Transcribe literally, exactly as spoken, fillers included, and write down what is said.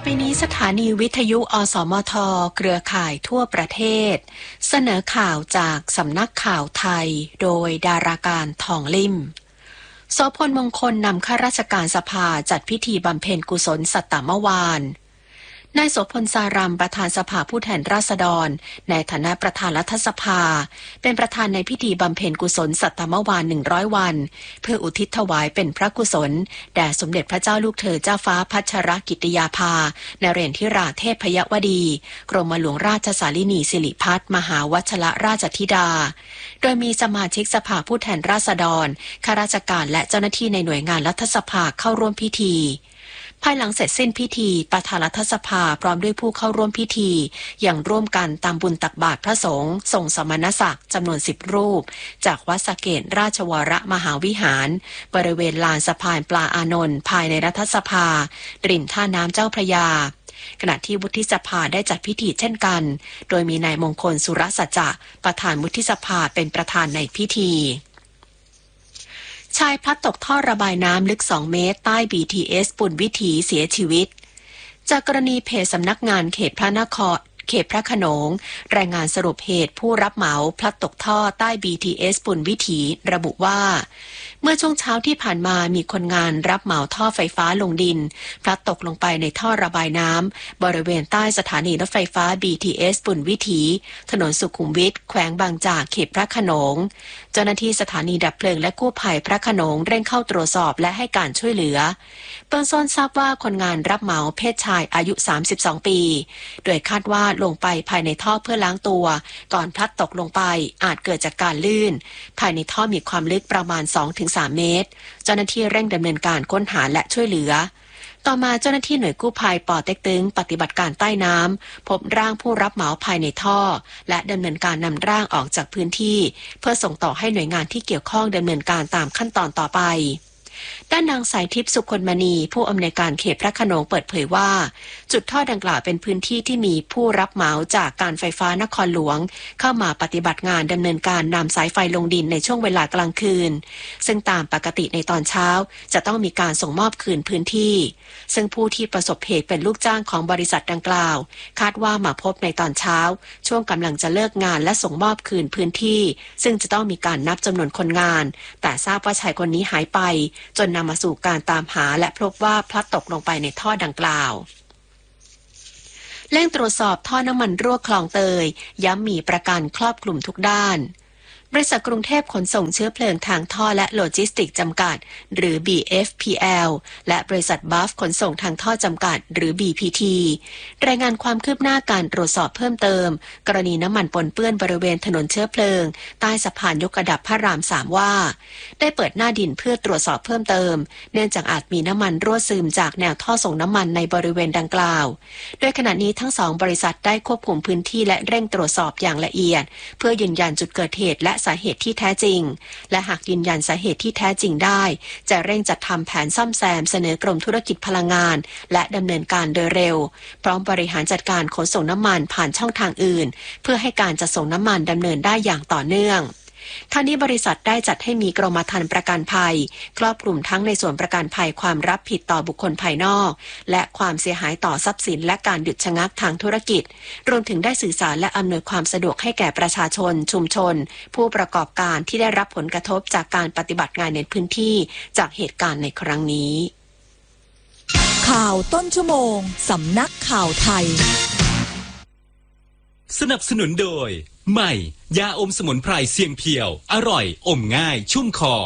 ไปนี้สถานีวิทยุอสมทเครือข่ายทั่วประเทศเสนอข่าวจากสำนักข่าวไทยโดยดาราการทองลิ่มโสพลมงคลนำข้าราชการสภาจัดพิธีบำเพ็ญกุศลสัตตมวานนายโสพลสารัมประธานสภาผู้แทนราษฎรในฐานะประธานรัฐสภาเป็นประธานในพิธีบำเพ็ญกุศลสัตตมวานหนึ่งร้อยวันเพื่ออุทิศถวายเป็นพระกุศลแด่สมเด็จพระเจ้าลูกเธอเจ้าฟ้าพัชรกิติยาภานเรศธิราเทพยวดีกรมหลวงราชสารินีสิริพัฒน์มหาวัชรราชธิดาโดยมีสมาชิกสภาผู้แทนราษฎรข้าราชการและเจ้าหน้าที่ในหน่วยงานรัฐสภาเข้าร่วมพิธีภายหลังเสร็จสิ้นพิธีประธานรัฐสภาพร้อมด้วยผู้เข้าร่วมพิธีอย่างร่วมกันตามบุญตักบาตรพระสงฆ์ทรงสมณศักดิ์จำนวนสิบรูปจากวัดสะเกษราชวรมหาวิหารบริเวณลานสะพานปลาอานนท์ภายในรัฐสภาริมท่าน้ำเจ้าพระยาขณะที่วุฒิสภาได้จัดพิธีเช่นกันโดยมีนายมงคลสุรสัจจะประธานวุฒิสภาเป็นประธานในพิธีชายพลัดตกท่อระบายน้ำลึกสองเมตรใต้ บี ที เอส ปุณณวิถีเสียชีวิตจากกรณีเพจสำนักงานเขตพระนครเขตพระโขนงรายงานสรุปเหตุผู้รับเหมาพลัดตกท่อใต้ บี ที เอส ปุณณวิถีระบุว่าเมื่อช่วงเช้าที่ผ่านมามีคนงานรับเหมาท่อไฟฟ้าลงดินพลัดตกลงไปในท่อระบายน้ำบริเวณใต้สถานีรถไฟฟ้า บี ที เอส ปุณณวิถีถนนสุขุมวิทแขวงบางจากเขตพระโขนงเจ้าหน้าที่สถานีดับเพลิงและกู้ภัยพระโขนงเร่งเข้าตรวจสอบและให้การช่วยเหลือเบื้องต้นทราบว่าคนงานรับเหมาเพศชายอายุสามสิบสองปีโดยคาดว่าลงไปภายในท่อเพื่อล้างตัวก่อนพลัดตกลงไปอาจเกิดจากการลื่นภายในท่อมีความลึกประมาณ สองถึงสาม เมตรเจ้าหน้าที่เร่งดำเนินการค้นหาและช่วยเหลือต่อมาเจ้าหน้าที่หน่วยกู้ภัยป่อเต็กตึงปฏิบัติการใต้น้ำพบร่างผู้รับเหมาภายในท่อและดำเนินการนำร่างออกจากพื้นที่เพื่อส่งต่อให้หน่วยงานที่เกี่ยวข้องดำเนินการตามขั้นตอนต่อไปด้านนางสายทิพย์สุคนมณีผู้อำนวยการเขตพระโขนงเปิดเผยว่าจุดท่อดังกล่าวเป็นพื้นที่ที่มีผู้รับเหมาจากการไฟฟ้านครหลวงเข้ามาปฏิบัติงานดำเนินการนำสายไฟลงดินในช่วงเวลากลางคืนซึ่งตามปกติในตอนเช้าจะต้องมีการส่งมอบคืนพื้นที่ซึ่งผู้ที่ประสบเหตุเป็นลูกจ้างของบริษัทดังกล่าวคาดว่ามาพบในตอนเช้าช่วงกำลังจะเลิกงานและส่งมอบคืนพื้นที่ซึ่งจะต้องมีการนับจำนวนคนงานแต่ทราบว่าชายคนนี้หายไปจนนำมาสู่การตามหาและพบว่าพลัดตกลงไปในท่อดังกล่าวเร่งตรวจสอบท่อน้ำมันรั่วคลองเตยย้ำมีประกันครอบคลุมทุกด้านบริษัทกรุงเทพขนส่งเชื้อเพลิงทางท่อและโลจิสติกจำกัดหรือ บี เอฟ พี แอล และบริษัทบัฟขนส่งทางท่อจำกัดหรือ บี พี ที รายงานความคืบหน้าการตรวจสอบเพิ่มเติมกรณีน้ำมันปนเปื้อนบริเวณถนนเชื้อเพลิงใต้สะพานยกระดับพระรามสามว่าได้เปิดหน้าดินเพื่อตรวจสอบเพิ่มเติมเนื่องจากอาจมีน้ำมันรั่วซึมจากแนวท่อส่งน้ำมันในบริเวณดังกล่าวโดยขณะนี้ทั้งสองบริษัทได้ควบคุมพื้นที่และเร่งตรวจสอบอย่างละเอียดเพื่อยืนยันจุดเกิดเหตุและสาเหตุที่แท้จริงและหากยืนยันสาเหตุที่แท้จริงได้จะเร่งจัดทำแผนซ่อมแซมเสนอกรมธุรกิจพลังงานและดำเนินการโดยเร็วพร้อมบริหารจัดการขนส่งน้ำมันผ่านช่องทางอื่นเพื่อให้การจัดส่งน้ำมันดำเนินได้อย่างต่อเนื่องทั้งนี้บริษัทได้จัดให้มีกรมธรรม์ประกันภัยครอบคลุมทั้งในส่วนประกันภัยความรับผิดต่อบุคคลภายนอกและความเสียหายต่อทรัพย์สินและการหยุดชะงักทางธุรกิจรวมถึงได้สื่อสารและอำนวยความสะดวกให้แก่ประชาชนชุมชนผู้ประกอบการที่ได้รับผลกระทบจากการปฏิบัติงานในพื้นที่จากเหตุการณ์ในครั้งนี้ข่าวต้นชั่วโมงสำนักข่าวไทยสนับสนุนโดยใหม่ยาอมสมุนไพรเสียงเพียวอร่อยอมง่ายชุ่มคอ